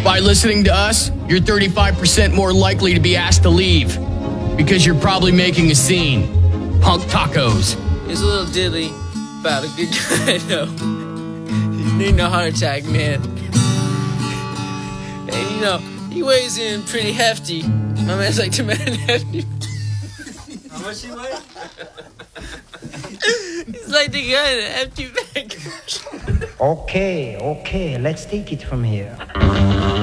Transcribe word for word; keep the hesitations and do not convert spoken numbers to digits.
By listening to us, you're thirty-five percent more likely to be asked to leave because you're probably making a scene. Punk tacos. Here's a little dilly about a good guy, though. He need a heart attack, man. And, you know, he weighs in pretty hefty. My man's like the man hefty. How much he weigh? He's like the guy in the hefty bag. Okay, okay, let's take it from here.